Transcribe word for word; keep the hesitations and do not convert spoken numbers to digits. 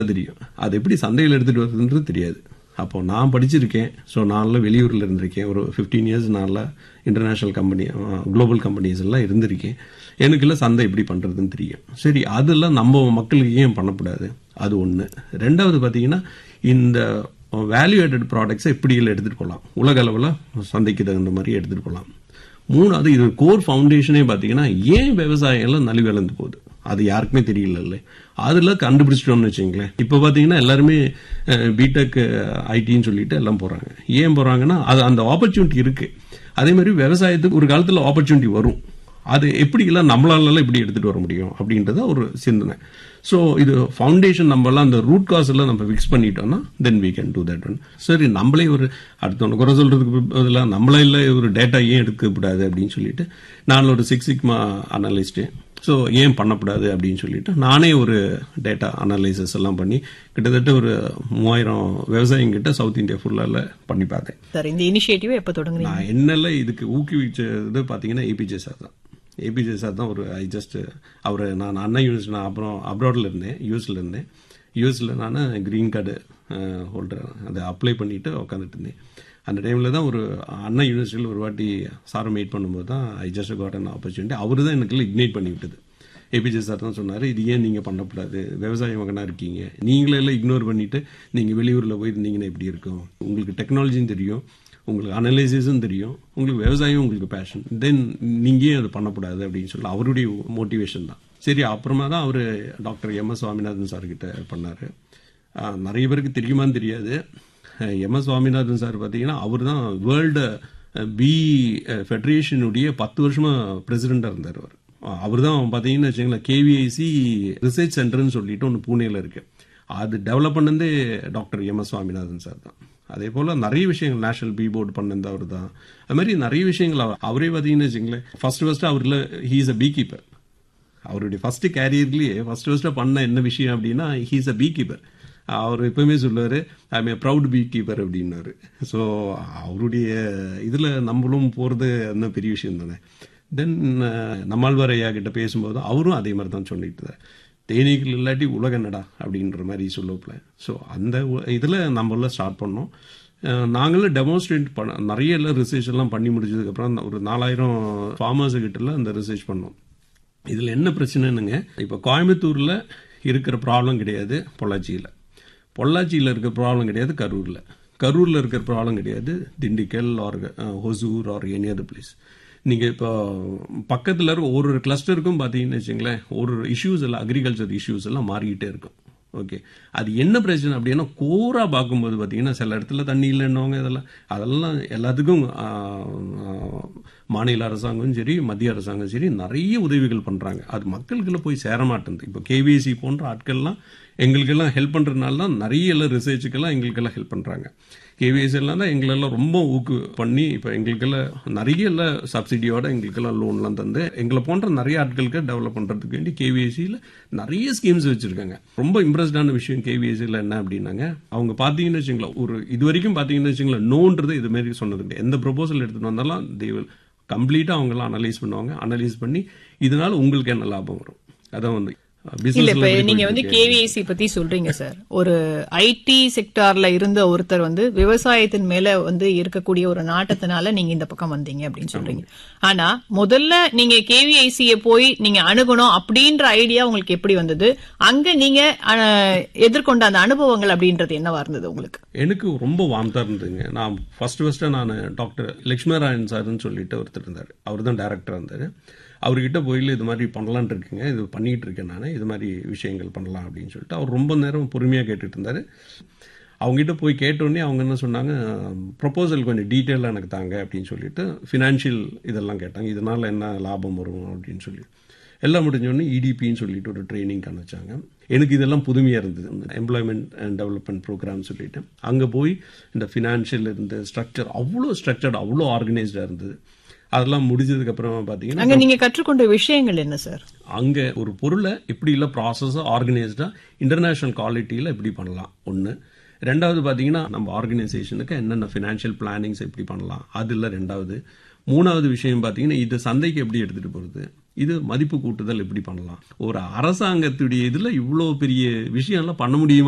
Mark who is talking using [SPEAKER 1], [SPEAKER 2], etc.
[SPEAKER 1] தெரியும். அது எப்படி சந்தையில் எடுத்துகிட்டு வருதுன்றது தெரியாது. அப்போ நான் படிச்சிருக்கேன். ஸோ நான்லாம் வெளியூரில் இருந்திருக்கேன். ஒரு ஃபிஃப்டீன் இயர்ஸ் நான்லாம் இன்டர்நேஷ்னல் கம்பெனி குளோபல் கம்பெனிஸ் எல்லாம் இருந்திருக்கேன். எனக்குலாம் சந்தை எப்படி பண்ணுறதுன்னு தெரியும். சரி, அதெல்லாம் நம்ம மக்களுக்கு ஏன் பண்ணக்கூடாது? அது ஒன்று. ரெண்டாவது பார்த்தீங்கன்னா, இந்த வேல்யூ ஆடட் ப்ராடக்ட்ஸை எப்படி எல்லாம் எடுத்துகிட்டு போகலாம், உலக அளவில் சந்தைக்கு தகுந்த மாதிரி எடுத்துகிட்டு போகலாம். மூணாவது, இது கோர் ஃபவுண்டேஷனே பார்த்தீங்கன்னா, ஏன் விவசாயம் எல்லாம் நலிவிழந்து போகுது அது யாருக்குமே தெரியல. அதில் கண்டுபிடிச்சிட்டோம்னு வச்சுங்களேன். இப்போ பார்த்தீங்கன்னா எல்லாருமே பிடெக் ஐடின்னு சொல்லிட்டு எல்லாம் போகிறாங்க. ஏன் போகிறாங்கன்னா, அது அந்த ஆப்பர்ச்சுனிட்டி இருக்குது. அதே மாதிரி விவசாயத்துக்கு ஒரு காலத்தில் ஆப்பர்ச்சுனிட்டி வரும். அது எப்படி எல்லாம் நம்மளால இப்படி எடுத்துகிட்டு வர முடியும் அப்படின்றத ஒரு சிந்தனை. ஸோ இது ஃபவுண்டேஷன் நம்மளாம் அந்த ரூட் காஸ் எல்லாம் நம்ம ஃபிக்ஸ் பண்ணிட்டோம்னா then we can do that one. சரி, நம்மளே ஒரு அடுத்தவங்க குறை சொல்றதுக்கு பதிலாக நம்மளே இல்லை ஒரு டேட்டா ஏன் எடுக்கக்கூடாது அப்படின்னு சொல்லிட்டு நான் ஒரு சிக்ஸ் சிக்மா அனலிஸ்ட்டு. ஸோ ஏன் பண்ணக்கூடாது அப்படின்னு சொல்லிட்டு நானே ஒரு டேட்டா அனலைசஸ் எல்லாம் பண்ணி கிட்டத்தட்ட ஒரு மூவாயிரம் விவசாயிங்கிட்ட சவுத் இந்தியா ஃபுல்லால பண்ணி பார்த்தேன்.
[SPEAKER 2] சார், இந்த இனிஷியேட்டிவ் எப்போ தொடங்குறீங்க?
[SPEAKER 1] நான் என்னெல்லாம் இதுக்கு ஊக்குவிச்சது பார்த்தீங்கன்னா ஏபிஜே சார் தான். ஏபிஜே சார் தான் ஒரு ஐ ஜஸ்ட் அவர் நான் அண்ணா யூனிவர்சிட்டி நான் அப்புறம் அப்ராடில் இருந்தேன், யூஎஸில் இருந்தேன். யூஎஸில் நான் கிரீன் கார்டு ஹோல்டர் அதை அப்ளை பண்ணிட்டு உட்காந்துட்டு இருந்தேன். அந்த டைமில் தான் ஒரு அண்ணா யூனிவர்சிட்டியில் ஒரு வாட்டி சாரை மீட் பண்ணும்போது தான் I just got an opportunity. அவர் தான் எனக்கு இக்னைட் பண்ணி விட்டது. ஏபிஜே சார் தான் சொன்னார், இது ஏன் நீங்கள் பண்ணக்கூடாது, விவசாய மகனாக இருக்கீங்க, நீங்களே எல்லாம் இக்னோர் பண்ணிவிட்டு நீங்கள் வெளியூரில் போய் இருந்தீங்கன்னா எப்படி இருக்கும், உங்களுக்கு டெக்னாலஜியும் தெரியும், உங்களுக்கு அனலைசிஸும் தெரியும், உங்களுக்கு விவசாயம் உங்களுக்கு பேஷன், தென் நீங்கள் ஏன் அது பண்ணக்கூடாது அப்படின்னு சொல்லி அவருடைய மோட்டிவேஷன் தான். சரி, அப்புறமா தான் அவர் டாக்டர் எம் எஸ் சுவாமிநாதன் சார்கிட்ட பண்ணார். நிறைய பேருக்கு தெரியுமான்னு தெரியாது. எம் எஸ் சுவாமிநாதன் சார் பார்த்தீங்கன்னா அவர் தான் வேர்ல்டு பி ஃபெடரேஷனுடைய பத்து வருஷமா பிரசிடெண்டாக இருந்தார். அவர் அவர் தான் பார்த்தீங்கன்னா வச்சுங்களேன் கேவிஐசி ரிசர்ச் சென்டர்னு சொல்லிட்டு ஒன்று பூனேல இருக்கு. அது டெவலப் பண்ணதே doctor M S Swaminathan sir தான். அதே போல் நிறைய விஷயங்கள் நேஷனல் பி போர்டு பண்ணது அவர் தான். அது மாதிரி நிறைய விஷயங்கள் அவரே பார்த்தீங்கன்னு வச்சுங்களேன் ஃபர்ஸ்ட் ஃபர்ஸ்ட் அவரில் he is a B keeper. அவருடைய ஃபர்ஸ்ட் கேரியர்லேயே ஃபர்ஸ்ட் ஃபர்ஸ்ட்டாக பண்ண என்ன விஷயம் அப்படின்னா he is a B keeper. அவர் எப்பவுமே சொல்லுவார் I M A proud B keeper அப்படின்னாரு. ஸோ அவருடைய இதில் நம்மளும் போகிறது அந்த பெரிய விஷயம் தானே. தென் நம்மாழ்வார் ஐயா கிட்ட பேசும்போது அவரும் அதே மாதிரி தான் சொல்லிட்டு இருந்தார், தேனீக்கள் இல்லாட்டி உலக என்னடா அப்படின்ற மாதிரி சொல்லுவோம்ல. ஸோ அந்த இதில் நம்மள ஸ்டார்ட் பண்ணோம். நாங்களும் டெமான்ஸ்ட்ரேட் பண்ண நிறைய எல்லாம் ரிசர்ச் எல்லாம் பண்ணி முடிச்சதுக்கப்புறம் ஒரு நாலாயிரம் ஃபார்மர்ஸ் கிட்டலாம் அந்த ரிசர்ச் பண்ணோம். இதில் என்ன பிரச்சனைனுங்க, இப்போ கோயம்புத்தூரில் இருக்கிற ப்ராப்ளம் கிடையாது பொள்ளாச்சியில், பொள்ளாச்சியில் இருக்கிற ப்ராப்ளம் கிடையாது கரூரில், கரூரில் இருக்கிற ப்ராப்ளம் கிடையாது Dindigul R Hosur or any other place. நீங்கள் இப்போ பக்கத்தில் இருக்க ஒரு ஒரு கிளஸ்டருக்கும் பார்த்தீங்கன்னு வச்சுங்களேன் ஒரு இஷ்யூஸ் எல்லாம் அக்ரிகல்ச்சர் இஷ்யூஸ் எல்லாம் மாறிக்கிட்டே இருக்கும். ஓகே, அது என்ன பிரச்சனை அப்படின்னா கோரா பார்க்கும்போது பார்த்தீங்கன்னா சில இடத்துல தண்ணி இல்லைன்னவங்க இதெல்லாம் அதெல்லாம் எல்லாத்துக்கும் மாநில அரசாங்கமும் சரி மத்திய அரசாங்கம் சரி நிறைய உதவிகள் பண்ணுறாங்க. அது மக்களுக்கெல்லாம் போய் சேர மாட்டேங்குது. இப்போ கேவிசி போன்ற ஆட்கள்லாம் எங்களுக்கெல்லாம் ஹெல்ப் பண்ணுறதுனால தான் நிறைய எல்லாம் ரிசர்ச்சுக்கெல்லாம் எங்களுக்கெல்லாம் ஹெல்ப் பண்ணுறாங்க. கேவிஎஸ் எல்லாம் தான் எங்களெல்லாம் ரொம்ப ஊக்கு பண்ணி இப்போ எங்களுக்கெல்லாம் நிறைய எல்லாம் சப்சிடியோட எங்களுக்கெல்லாம் லோன்லாம் தந்து எங்களை போன்ற நிறைய ஆட்களுக்கு டெவலப் பண்ணுறதுக்கு வேண்டி கேவிஎஸ்சியில் நிறைய ஸ்கீம்ஸ் வச்சுருக்காங்க. ரொம்ப இம்ப்ரெஸ்டான விஷயம் கேவிஎஸ்சியில் என்ன அப்படின்னாங்க, அவங்க பார்த்தீங்கன்னு வச்சுங்களேன் ஒரு இது வரைக்கும் பார்த்தீங்கன்னு வச்சுங்களேன் நோன்றது இது மாதிரி சொன்னது கிடையாது. எந்த ப்ரொபோசல் எடுத்துகிட்டு வந்தாலும் தே வில் கம்ப்ளீட்டாக அவங்கெல்லாம் அனலைஸ் பண்ணுவாங்க. அனலைஸ் பண்ணி இதனால உங்களுக்கு என்ன லாபம் வரும் அதான் வந்து
[SPEAKER 2] இல்ல. இப்ப நீங்க வந்து கேவிஐசி பத்தி சொல்றீங்க சார். ஒரு ஐடி செக்டார்ல இருந்த ஒருத்தர் வந்து விவசாயத்தின் மேல வந்து இருக்கக்கூடிய ஒரு நாட்டத்தினால நீங்க இந்த பக்கம் வந்தீங்க அப்படின்னு சொல்றீங்க. ஆனா முதல்ல நீங்க கேவிஐசிய போய் நீங்க அணுகணும் அப்படின்ற ஐடியா உங்களுக்கு எப்படி வந்தது? அங்க நீங்க எதிர்கொண்ட அந்த அனுபவங்கள் அப்படின்றது என்னவா இருந்தது உங்களுக்கு?
[SPEAKER 1] எனக்கு ரொம்ப வார்த்தா இருந்ததுங்க. நான் ஃபர்ஸ்ட் ஃபர்ஸ்ட் நான் டாக்டர் லட்சுமணராயன் சார்னு சொல்லிட்டு ஒருத்தர் இருந்தார். அவர் தான் டைரக்டர் இருந்தாரு. அவர்கிட்ட போயில இது மாதிரி பண்ணலான் இருக்குங்க, இது பண்ணிட்டு இருக்கேன் நான், இது மாதிரி விஷயங்கள் பண்ணலாம் அப்படின்னு சொல்லிட்டு அவர் ரொம்ப நேரம் பொறுமையாக கேட்டுட்டு இருந்தார். அவங்ககிட்ட போய் கேட்டோடனே அவங்க என்ன சொன்னாங்க, ப்ரொபோசல் கொஞ்சம் டீட்டெயிலாக எனக்கு தாங்க அப்படின்னு சொல்லிட்டு ஃபினான்ஷியல் இதெல்லாம் கேட்டாங்க, இதனால என்ன லாபம் வரும் அப்படின்னு சொல்லி எல்லாம் முடிஞ்சோடனே இடிபின்னு சொல்லிட்டு ஒரு ட்ரைனிங் அனுப்பிச்சாங்க. எனக்கு இதெல்லாம் புதுமையாக இருந்தது. எம்ப்ளாய்மெண்ட் அண்ட் டெவலப்மெண்ட் ப்ரோக்ராம் சொல்லிட்டு அங்கே போய் இந்த ஃபினான்ஷியல் இருந்த ஸ்ட்ரக்சர் அவ்வளோ ஸ்ட்ரக்சர்டு அவ்வளோ ஆர்கனைஸ்டாக இருந்தது. அதெல்லாம் முடிஞ்சதுக்கு அப்புறமா பாத்தீங்கன்னா
[SPEAKER 2] அங்க நீங்க கற்றுக்கொண்ட விஷயங்கள் என்ன சார்?
[SPEAKER 1] அங்க ஒரு பொருளை எப்படி இல்ல ப்ராசஸ் ஆர்கனைஸ்டா இன்டர்நேஷனல் குவாலிட்டியில எப்படி பண்ணலாம் ஒன்னு. ரெண்டாவது பாத்தீங்கன்னா நம்ம ஆர்கனைசேஷனுக்கு என்னென்ன பினான்சியல் பிளானிங்ஸ் எப்படி பண்ணலாம் அது இல்ல ரெண்டாவது. மூணாவது விஷயம் பாத்தீங்கன்னா இது சந்தைக்கு எப்படி எடுத்துட்டு போறது, இது மதிப்பு கூட்டுதல் எப்படி பண்ணலாம். ஒரு அரசாங்கத்துடைய இதுல இவ்வளவு பெரிய விஷயம் எல்லாம் பண்ண முடியுமா